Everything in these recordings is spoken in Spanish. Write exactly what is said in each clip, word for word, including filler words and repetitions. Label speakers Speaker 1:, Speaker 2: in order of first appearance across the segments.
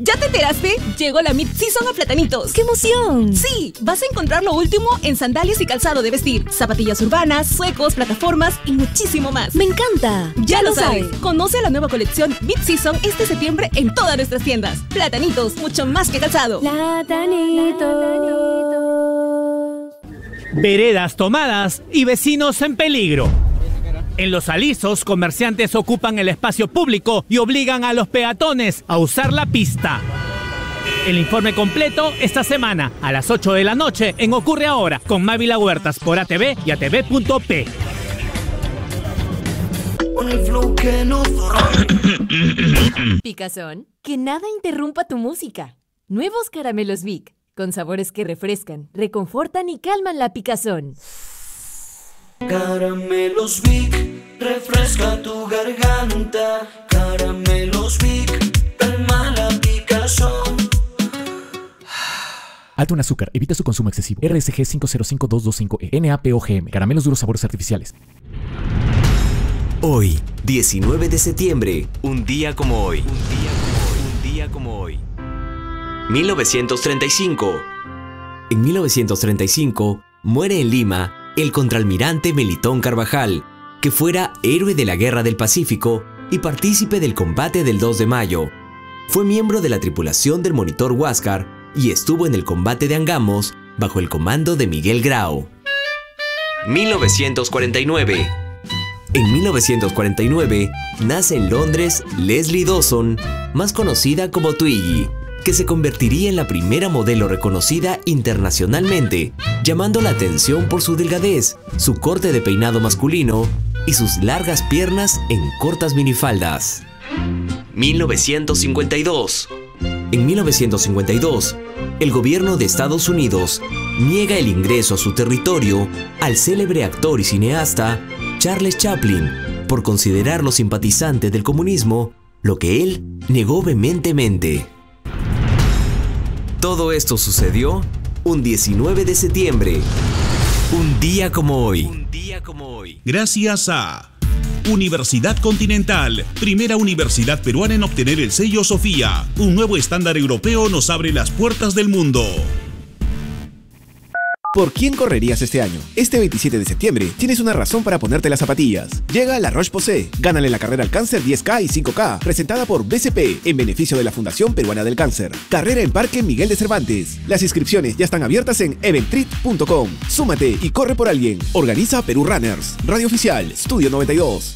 Speaker 1: ¿Ya te enteraste? Llegó la Mid-Season a Platanitos.
Speaker 2: ¡Qué emoción!
Speaker 1: Sí, vas a encontrar lo último en sandalias y calzado de vestir, zapatillas urbanas, suecos, plataformas y muchísimo más.
Speaker 2: ¡Me encanta!
Speaker 1: Ya, ya lo sabes. sabes. Conoce la nueva colección Mid-Season este septiembre en todas nuestras tiendas. Platanitos, mucho más que calzado.
Speaker 2: Platanitos.
Speaker 3: Veredas tomadas y vecinos en peligro. En Los Alisos, comerciantes ocupan el espacio público y obligan a los peatones a usar la pista. El informe completo esta semana a las ocho de la noche en Ocurre Ahora con Mávila Huertas por A T V y A T V punto P.
Speaker 2: Picazón, que nada interrumpa tu música. Nuevos caramelos Vic, con sabores que refrescan, reconfortan y calman la picazón.
Speaker 4: Caramelos Vic, refresca tu garganta. Caramelos Vic, calma la picazón.
Speaker 5: Alto en azúcar, evita su consumo excesivo. R S G cinco cero cinco dos dos cinco E, N A P O G M, caramelos duros sabores artificiales.
Speaker 6: Hoy, diecinueve de septiembre, un día como hoy. Un día como hoy. Un día como hoy. mil novecientos treinta y cinco. En mil novecientos treinta y cinco, muere en Lima el contraalmirante Melitón Carvajal, que fuera héroe de la Guerra del Pacífico y partícipe del combate del dos de mayo. Fue miembro de la tripulación del monitor Huáscar y estuvo en el combate de Angamos bajo el comando de Miguel Grau. mil novecientos cuarenta y nueve. En mil novecientos cuarenta y nueve nace en Londres Leslie Dawson, más conocida como Twiggy, que se convertiría en la primera modelo reconocida internacionalmente, llamando la atención por su delgadez, su corte de peinado masculino y sus largas piernas en cortas minifaldas. mil novecientos cincuenta y dos. En mil novecientos cincuenta y dos, el gobierno de Estados Unidos niega el ingreso a su territorio al célebre actor y cineasta Charles Chaplin por considerarlo simpatizante del comunismo, lo que él negó vehementemente. Todo esto sucedió un diecinueve de septiembre, un día como hoy. Un día como hoy.
Speaker 7: Gracias a Universidad Continental, primera universidad peruana en obtener el sello Sofía. Un nuevo estándar europeo nos abre las puertas del mundo.
Speaker 8: ¿Por quién correrías este año? Este veintisiete de septiembre tienes una razón para ponerte las zapatillas. Llega La Roche-Posay. Gánale la carrera al cáncer diez K y cinco K, presentada por B C P en beneficio de la Fundación Peruana del Cáncer. Carrera en Parque Miguel de Cervantes. Las inscripciones ya están abiertas en eventrit punto com. Súmate y corre por alguien. Organiza Perú Runners. Radio Oficial, Studio noventa y dos.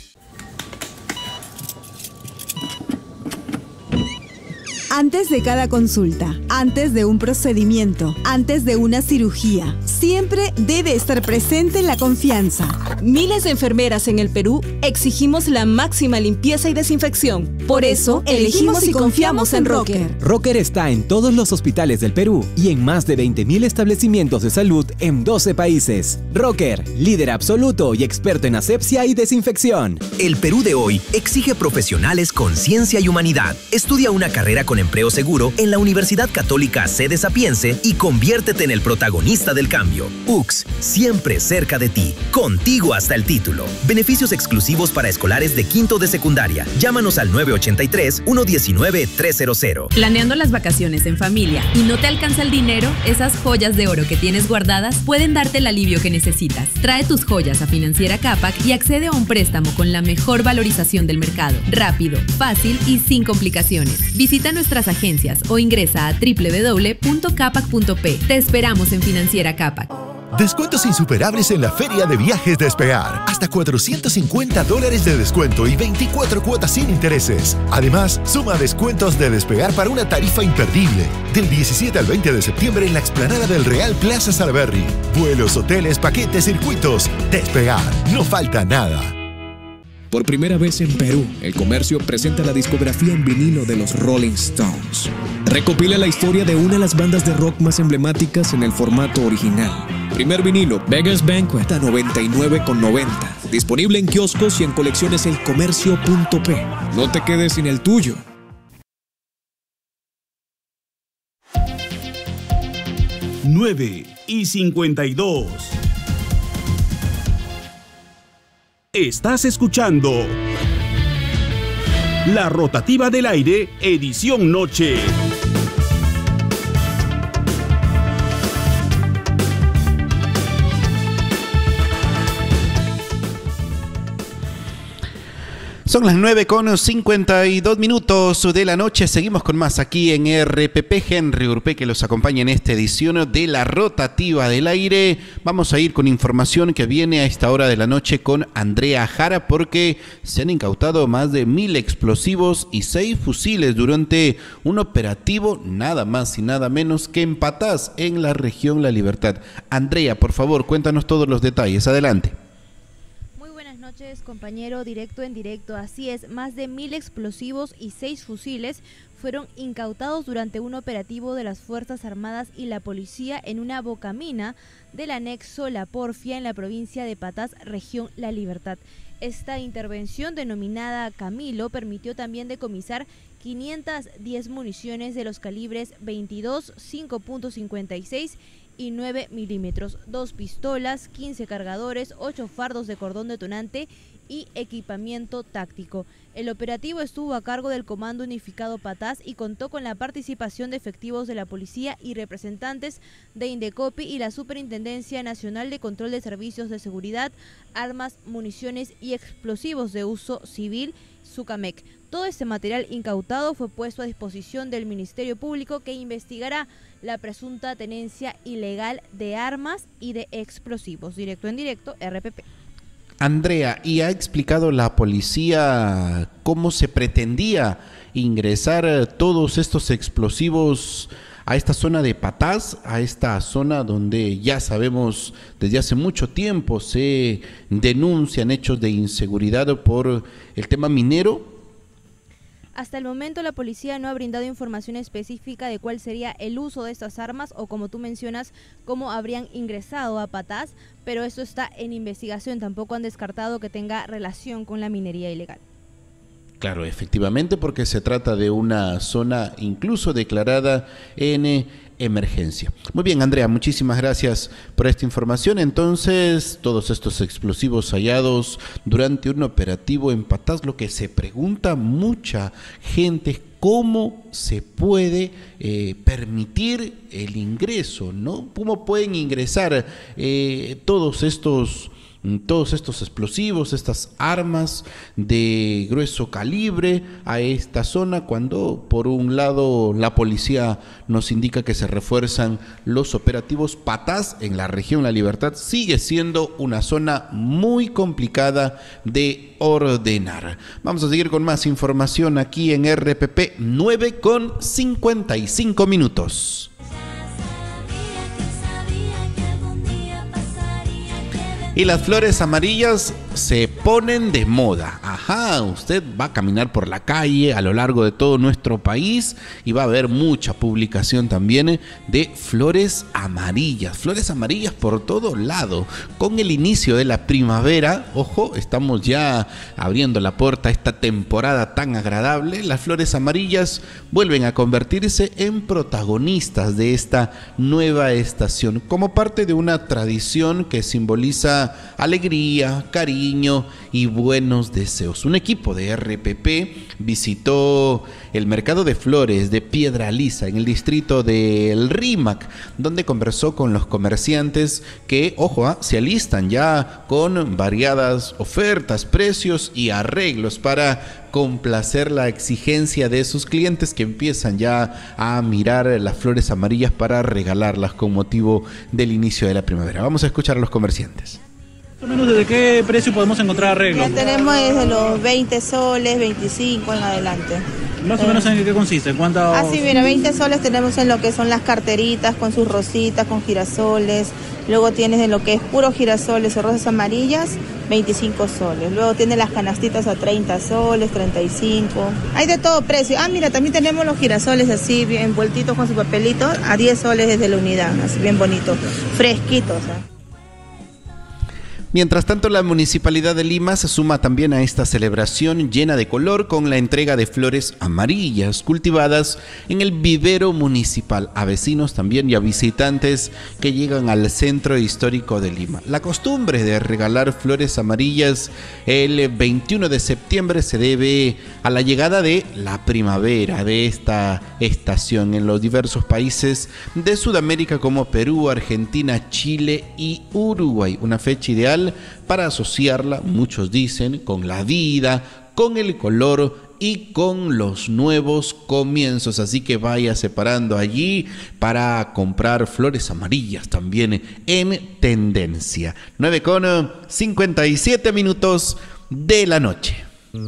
Speaker 9: Antes de cada consulta, antes de un procedimiento, antes de una cirugía, siempre debe estar presente la confianza.
Speaker 1: Miles de enfermeras en el Perú exigimos la máxima limpieza y desinfección. Por eso, elegimos y confiamos en Rocker.
Speaker 10: Rocker está en todos los hospitales del Perú y en más de veinte mil establecimientos de salud en doce países. Rocker, líder absoluto y experto en asepsia y desinfección.
Speaker 11: El Perú de hoy exige profesionales con ciencia y humanidad. Estudia una carrera con empleo seguro en la Universidad Católica Sede Sapiense y conviértete en el protagonista del cambio. U C S, siempre cerca de ti, contigo hasta el título. Beneficios exclusivos para escolares de quinto de secundaria. Llámanos al nueve ocho tres, uno uno nueve, tres cero cero.
Speaker 12: ¿Planeando las vacaciones en familia y no te alcanza el dinero? Esas joyas de oro que tienes guardadas pueden darte el alivio que necesitas. Trae tus joyas a Financiera Capac y accede a un préstamo con la mejor valorización del mercado. Rápido, fácil y sin complicaciones. Visita nuestras agencias o ingresa a doble u doble u doble u punto capac punto p. Te esperamos en Financiera Capac.
Speaker 13: Descuentos insuperables en la Feria de Viajes Despegar. Hasta cuatrocientos cincuenta dólares de descuento y veinticuatro cuotas sin intereses. Además, suma descuentos de Despegar para una tarifa imperdible. Del diecisiete al veinte de septiembre en la explanada del Real Plaza Salaberry. Vuelos, hoteles, paquetes, circuitos. Despegar. No falta nada.
Speaker 14: Por primera vez en Perú, el comercio presenta la discografía en vinilo de los Rolling Stones. Recopila la historia de una de las bandas de rock más emblemáticas en el formato original. Primer vinilo, Beggars Banquet a noventa y nueve con noventa. Disponible en kioscos y en colecciones el comercio punto p. No te quedes sin el tuyo.
Speaker 7: nueve y cincuenta y dos. Estás escuchando La Rotativa del Aire, edición noche.
Speaker 15: Son las nueve con cincuenta y dos minutos de la noche. Seguimos con más aquí en R P P. Henry Urpe que los acompaña en esta edición de la Rotativa del Aire. Vamos a ir con información que viene a esta hora de la noche con Andrea Jara, porque se han incautado más de mil explosivos y seis fusiles durante un operativo nada más y nada menos que en Patás, en la región La Libertad. Andrea, por favor, cuéntanos todos los detalles. Adelante.
Speaker 16: Compañero, directo en directo, así es, más de mil explosivos y seis fusiles fueron incautados durante un operativo de las Fuerzas Armadas y la Policía en una bocamina del anexo La Porfia en la provincia de Patás, región La Libertad. Esta intervención, denominada Camilo, permitió también decomisar quinientas diez municiones de los calibres veintidós, cinco punto cincuenta y seis y nueve milímetros, dos pistolas, quince cargadores, ocho fardos de cordón detonante y equipamiento táctico. El operativo estuvo a cargo del Comando Unificado Patás y contó con la participación de efectivos de la policía y representantes de Indecopi y la Superintendencia Nacional de Control de Servicios de Seguridad, Armas, Municiones y Explosivos de Uso Civil, SUCAMEC. Todo este material incautado fue puesto a disposición del Ministerio Público, que investigará la presunta tenencia ilegal de armas y de explosivos. Directo en directo, R P P.
Speaker 15: Andrea, ¿y ha explicado la policía cómo se pretendía ingresar todos estos explosivos a esta zona de Patás, a esta zona donde ya sabemos desde hace mucho tiempo se denuncian hechos de inseguridad por el tema minero?
Speaker 16: Hasta el momento la policía no ha brindado información específica de cuál sería el uso de estas armas o, como tú mencionas, cómo habrían ingresado a Patás, pero esto está en investigación. Tampoco han descartado que tenga relación con la minería ilegal.
Speaker 15: Claro, efectivamente, porque se trata de una zona incluso declarada en emergencia. Muy bien, Andrea, muchísimas gracias por esta información. Entonces, todos estos explosivos hallados durante un operativo en Patás, lo que se pregunta mucha gente es cómo se puede eh, permitir el ingreso, ¿no? ¿Cómo pueden ingresar eh, todos estos todos estos explosivos, estas armas de grueso calibre a esta zona, cuando por un lado la policía nos indica que se refuerzan los operativos? Patás, en la región La Libertad, sigue siendo una zona muy complicada de ordenar. Vamos a seguir con más información aquí en R P P. Nueve con cincuenta y cinco minutos. Y las flores amarillas se ponen de moda. Ajá, usted va a caminar por la calle a lo largo de todo nuestro país y va a ver mucha publicación también de flores amarillas. Flores amarillas por todo lado. Con el inicio de la primavera, ojo, estamos ya abriendo la puerta a esta temporada tan agradable. Las flores amarillas vuelven a convertirse en protagonistas de esta nueva estación, como parte de una tradición que simboliza alegría, cariño y buenos deseos. Un equipo de R P P visitó el mercado de flores de Piedra Lisa en el distrito del Rímac, donde conversó con los comerciantes que, ojo, ¿eh? se alistan ya con variadas ofertas, precios y arreglos para complacer la exigencia de sus clientes, que empiezan ya a mirar las flores amarillas para regalarlas con motivo del inicio de la primavera. Vamos a escuchar a los comerciantes.
Speaker 17: Más o menos, ¿desde qué precio podemos encontrar arreglos?
Speaker 18: Ya tenemos desde los veinte soles, veinticinco en adelante.
Speaker 17: Más o menos, ¿en qué consiste? ¿En cuánto?
Speaker 18: Ah, sí, mira, veinte soles tenemos en lo que son las carteritas con sus rositas, con girasoles. Luego tienes en lo que es puro girasoles o rosas amarillas, veinticinco soles. Luego tienes las canastitas a treinta soles, treinta y cinco. Hay de todo precio. Ah, mira, también tenemos los girasoles así, bien envueltitos con su papelito, a diez soles desde la unidad, así bien bonito, fresquitos, ¿eh?
Speaker 15: Mientras tanto, la Municipalidad de Lima se suma también a esta celebración llena de color con la entrega de flores amarillas cultivadas en el vivero municipal a vecinos también y a visitantes que llegan al centro histórico de Lima. La costumbre de regalar flores amarillas el veintiuno de septiembre se debe a la llegada de la primavera de esta estación en los diversos países de Sudamérica como Perú, Argentina, Chile y Uruguay. Una fecha ideal para asociarla, muchos dicen, con la vida, con el color y con los nuevos comienzos. Así que vaya separando allí para comprar flores amarillas también en tendencia. nueve con cincuenta y siete minutos de la noche.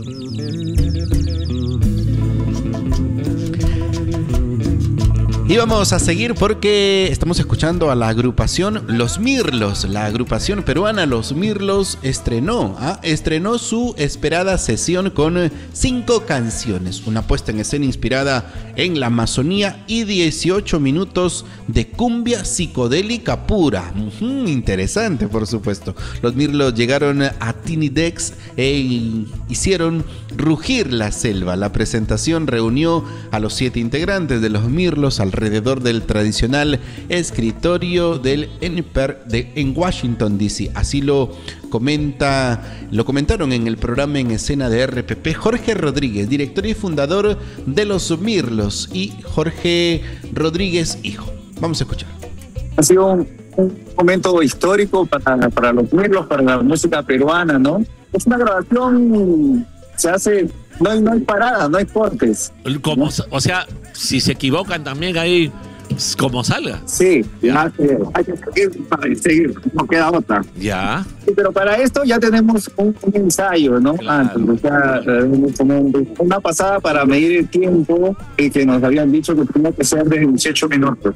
Speaker 15: Y vamos a seguir porque estamos escuchando a la agrupación Los Mirlos. La agrupación peruana Los Mirlos estrenó, ¿ah? estrenó su esperada sesión con cinco canciones. Una puesta en escena inspirada en la Amazonía y dieciocho minutos de cumbia psicodélica pura. Uh-huh, interesante, por supuesto. Los Mirlos llegaron a Tinidex e hicieron rugir la selva. La presentación reunió a los siete integrantes de Los Mirlos al alrededor del tradicional escritorio del N P E R de, en Washington, D C. Así lo comenta, lo comentaron en el programa En Escena de R P P Jorge Rodríguez, director y fundador de Los Mirlos, y Jorge Rodríguez, hijo. Vamos a escuchar.
Speaker 19: Ha sido un, un momento histórico para, para Los Mirlos, para la música peruana, ¿no? Es una grabación, se hace... No hay, no hay parada, no hay cortes.
Speaker 20: Como, ¿no? O sea, si se equivocan también ahí, como salga.
Speaker 19: Sí, ya que, hay que seguir para seguir, no queda otra.
Speaker 20: Ya.
Speaker 19: Sí, pero para esto ya tenemos un, un ensayo, ¿no?
Speaker 20: Claro.
Speaker 19: Antes, o sea, una pasada para medir el tiempo y que nos habían dicho que tenía que ser de dieciocho minutos.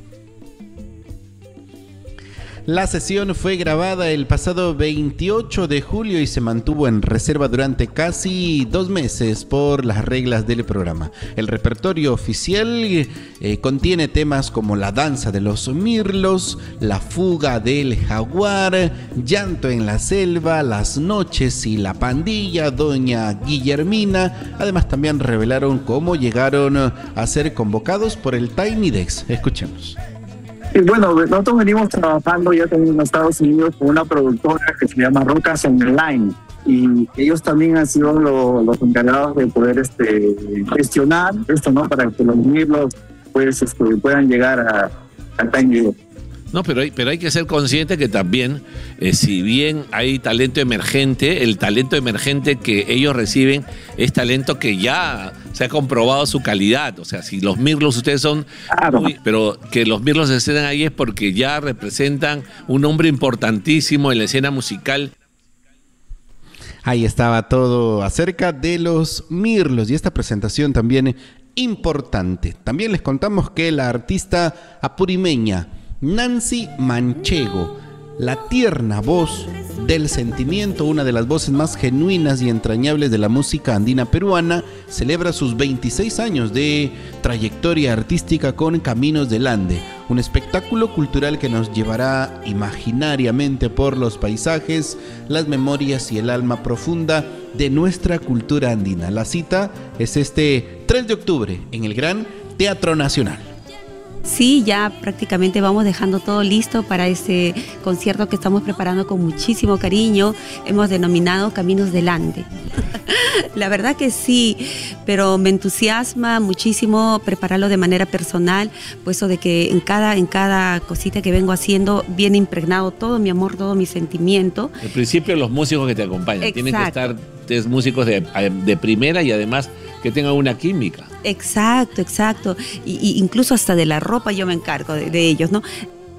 Speaker 15: La sesión fue grabada el pasado veintiocho de julio y se mantuvo en reserva durante casi dos meses por las reglas del programa. El repertorio oficial eh, contiene temas como La danza de los Mirlos, La fuga del jaguar, Llanto en la selva, Las noches y la pandilla, Doña Guillermina. Además también revelaron cómo llegaron a ser convocados por el Tiny Dex. Escuchemos.
Speaker 19: Y bueno, nosotros venimos trabajando ya también en Estados Unidos con una productora que se llama Rocas Online, y ellos también han sido lo, los encargados de poder este, gestionar esto, ¿no? Para que los Mirlos pues, este, puedan llegar a, a Tiny Desk.
Speaker 20: No, pero hay, pero hay que ser consciente que también, eh, si bien hay talento emergente, el talento emergente que ellos reciben es talento que ya se ha comprobado su calidad. O sea, si los Mirlos ustedes son... Claro. Muy, pero que los Mirlos estén ahí es porque ya representan un nombre importantísimo en la escena musical.
Speaker 15: Ahí estaba todo acerca de los Mirlos y esta presentación también importante. También les contamos que la artista apurimeña Nancy Manchego, la tierna voz del sentimiento, una de las voces más genuinas y entrañables de la música andina peruana, celebra sus veintiséis años de trayectoria artística con Caminos del Ande, un espectáculo cultural que nos llevará imaginariamente por los paisajes, las memorias y el alma profunda de nuestra cultura andina. La cita es este tres de octubre en el Gran Teatro Nacional.
Speaker 21: Sí, ya prácticamente vamos dejando todo listo para este concierto que estamos preparando con muchísimo cariño. Hemos denominado Caminos del Ande. La verdad que sí, pero me entusiasma muchísimo prepararlo de manera personal, puesto de que en cada, en cada cosita que vengo haciendo viene impregnado todo mi amor, todo mi sentimiento.
Speaker 20: Al principio los músicos que te acompañan. Exacto. Tienen que estar tres músicos de, de primera y además que tengan una química.
Speaker 21: Exacto, exacto. Y, y incluso hasta de la ropa yo me encargo de, de ellos, ¿no?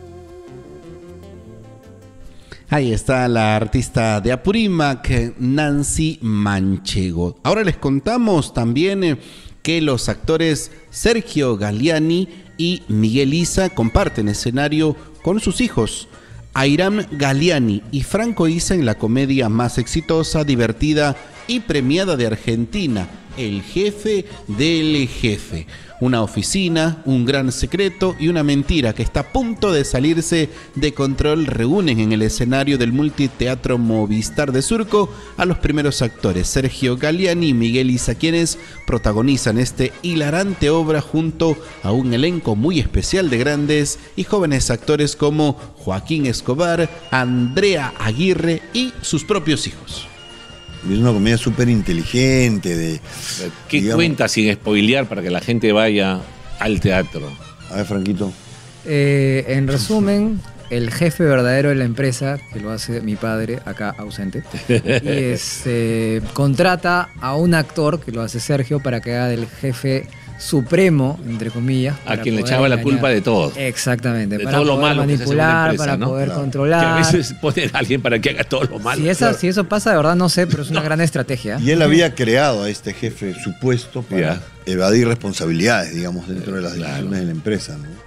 Speaker 15: Ahí está la artista de Apurímac, Nancy Manchego. Ahora les contamos también que los actores Sergio Galiani y Miguel Isa comparten escenario con sus hijos, Airam Galiani y Franco Isa, en la comedia más exitosa, divertida y premiada de Argentina, El jefe del jefe. Una oficina, un gran secreto y una mentira que está a punto de salirse de control reúnen en el escenario del multiteatro Movistar de Surco a los primeros actores, Sergio Galiani y Miguel Isa, quienes protagonizan este hilarante obra junto a un elenco muy especial de grandes y jóvenes actores como Joaquín Escobar, Andrea Aguirre y sus propios hijos.
Speaker 22: Es una comedia súper inteligente. De,
Speaker 20: ¿Qué digamos, cuenta sin spoilear para que la gente vaya al teatro?
Speaker 22: A ver, Franquito.
Speaker 23: Eh, en resumen,
Speaker 2: el jefe verdadero de la empresa, que lo hace mi padre, acá ausente, y este, contrata a un actor, que lo hace Sergio, para que haga del jefe supremo, entre comillas.
Speaker 20: A quien le echaba la culpa de todo.
Speaker 2: Exactamente.
Speaker 20: De
Speaker 2: para
Speaker 20: todo lo
Speaker 2: poder
Speaker 20: malo
Speaker 2: manipular,
Speaker 20: que se hace en una empresa,
Speaker 2: para
Speaker 20: ¿no?
Speaker 2: poder
Speaker 20: Claro.
Speaker 2: controlar.
Speaker 20: Que a veces ponen a alguien para que haga todo lo malo.
Speaker 2: Si, esa,
Speaker 20: Claro.
Speaker 2: si eso pasa, de verdad no sé, pero es una gran estrategia.
Speaker 22: Y él había creado a este jefe supuesto para
Speaker 20: Ya.
Speaker 22: evadir responsabilidades, digamos, dentro de las decisiones de la empresa, ¿no?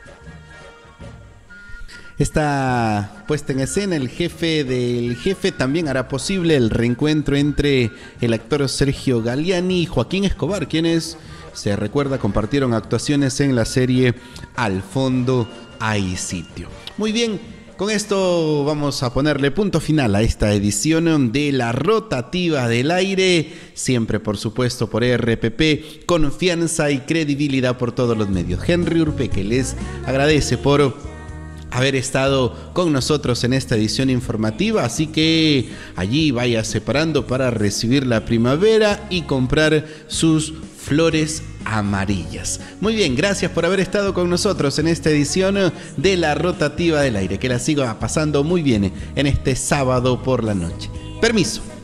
Speaker 15: Esta puesta en escena, el jefe del jefe, también hará posible el reencuentro entre el actor Sergio Galiani y Joaquín Escobar, quienes, se recuerda, compartieron actuaciones en la serie Al fondo hay sitio. Muy bien, con esto vamos a ponerle punto final a esta edición de La Rotativa del Aire, siempre por supuesto por R P P, confianza y credibilidad por todos los medios. Henry Urpeque les agradece por haber estado con nosotros en esta edición informativa, así que allí vaya separando para recibir la primavera y comprar sus flores amarillas. Muy bien, gracias por haber estado con nosotros en esta edición de La Rotativa del Aire, que la siga pasando muy bien en este sábado por la noche. Permiso.